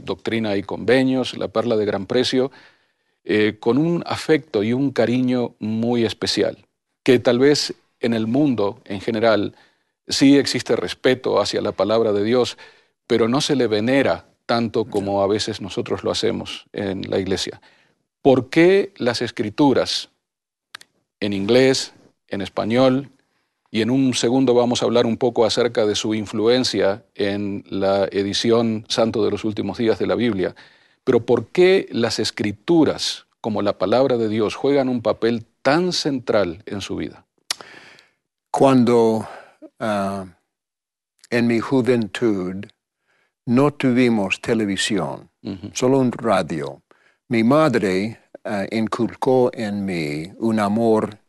Doctrina y Convenios, La Perla de Gran Precio, con un afecto y un cariño muy especial, que tal vez en el mundo en general sí existe respeto hacia la palabra de Dios, pero no se le venera tanto como a veces nosotros lo hacemos en la iglesia. ¿Por qué las Escrituras en inglés, en español, y en un segundo vamos a hablar un poco acerca de su influencia en la edición Santo de los Últimos Días de la Biblia, pero por qué las Escrituras, como la palabra de Dios, juegan un papel tan central en su vida? Cuando en mi juventud no tuvimos televisión, solo un radio, mi madre inculcó en mí un amor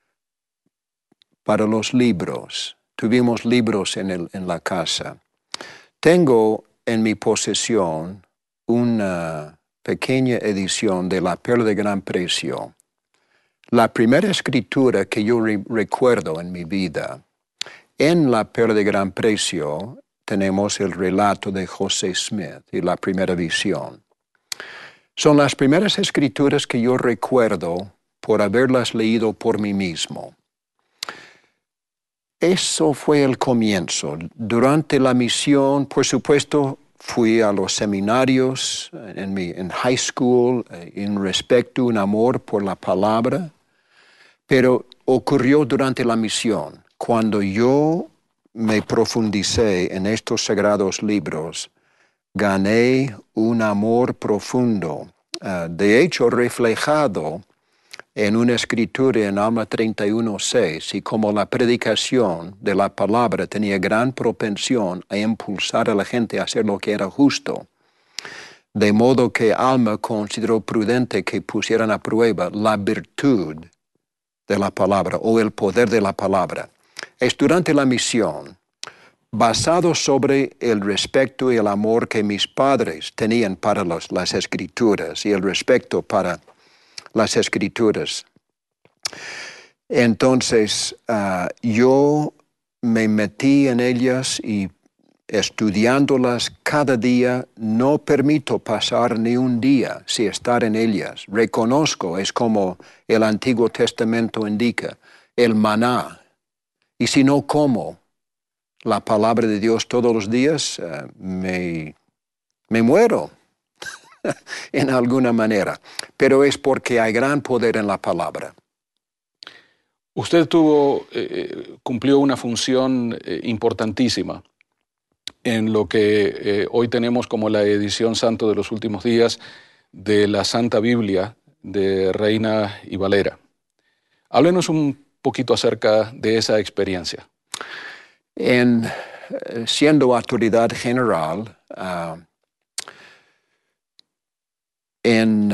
para los libros. Tuvimos libros en la casa. Tengo en mi posesión una pequeña edición de La Perla de Gran Precio. La primera escritura que yo recuerdo en mi vida, en La Perla de Gran Precio tenemos el relato de José Smith y la primera visión. Son las primeras escrituras que yo recuerdo por haberlas leído por mí mismo. Eso fue el comienzo. Durante la misión, por supuesto, fui a los seminarios en high school, en respecto, un amor por la palabra, pero ocurrió durante la misión. Cuando yo me profundicé en estos sagrados libros, gané un amor profundo, de hecho reflejado en una escritura en Alma 31:6, y como la predicación de la palabra tenía gran propensión a impulsar a la gente a hacer lo que era justo, de modo que Alma consideró prudente que pusieran a prueba la virtud de la palabra o el poder de la palabra. Es durante la misión, basado sobre el respeto y el amor que mis padres tenían para las escrituras y el respeto para las escrituras. Entonces, yo me metí en ellas y estudiándolas cada día, no permito pasar ni un día sin estar en ellas. Reconozco, es como el Antiguo Testamento indica, el maná. Y si no como la palabra de Dios todos los días, me muero. En alguna manera, pero es porque hay gran poder en la palabra. Usted cumplió una función importantísima en lo que hoy tenemos como la edición Santo de los Últimos Días de la Santa Biblia de Reina y Valera. Háblenos un poquito acerca de esa experiencia. Siendo autoridad general, en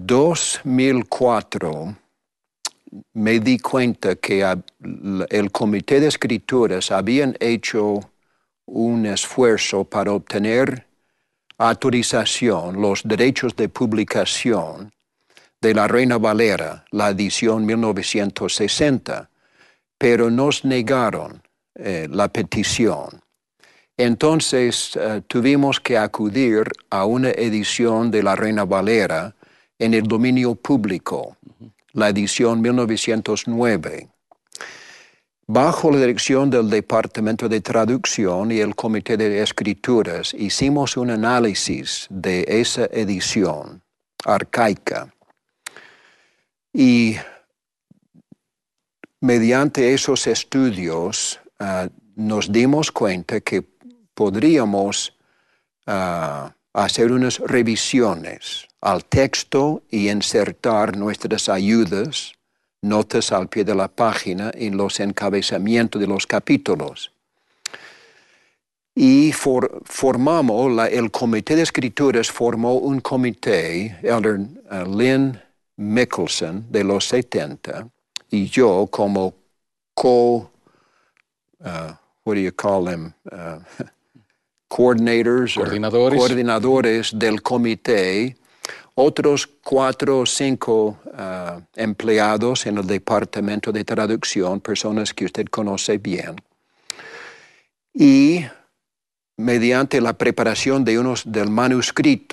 2004 me di cuenta que el Comité de Escrituras habían hecho un esfuerzo para obtener autorización, los derechos de publicación de la Reina Valera, la edición 1960, pero nos negaron la petición. Entonces tuvimos que acudir a una edición de la Reina Valera en el dominio público, la edición 1909. Bajo la dirección del Departamento de Traducción y el Comité de Escrituras, hicimos un análisis de esa edición arcaica. Y mediante esos estudios nos dimos cuenta que podríamos hacer unas revisiones al texto y insertar nuestras ayudas, notas al pie de la página en los encabezamientos de los capítulos. Y el Comité de Escrituras formó un comité, Elder Lynn Mickelson de los 70, y yo como what do you call them? Coordinadores del comité, otros 4 o 5 empleados en el departamento de traducción, personas que usted conoce bien. Y mediante la preparación del manuscrito,